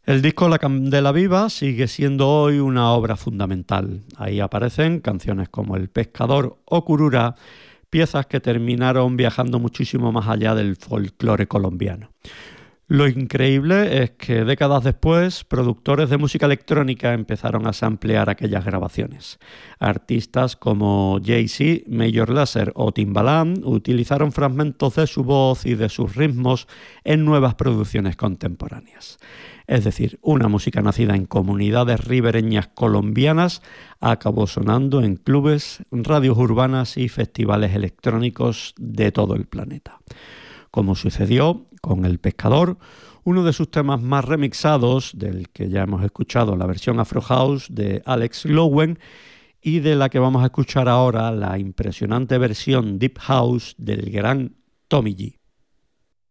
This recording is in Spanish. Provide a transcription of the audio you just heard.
El disco La Candela Viva sigue siendo hoy una obra fundamental. Ahí aparecen canciones como El Pescador o Curura, piezas que terminaron viajando muchísimo más allá del folclore colombiano. Lo increíble es que décadas después, productores de música electrónica empezaron a samplear aquellas grabaciones. Artistas como Jay-Z, Major Lazer o Timbaland utilizaron fragmentos de su voz y de sus ritmos en nuevas producciones contemporáneas. Es decir, una música nacida en comunidades ribereñas colombianas acabó sonando en clubes, radios urbanas y festivales electrónicos de todo el planeta. Como sucedió con El Pescador, uno de sus temas más remixados, del que ya hemos escuchado la versión Afro House de Alex Lowen, y de la que vamos a escuchar ahora la impresionante versión Deep House del gran Tommy G.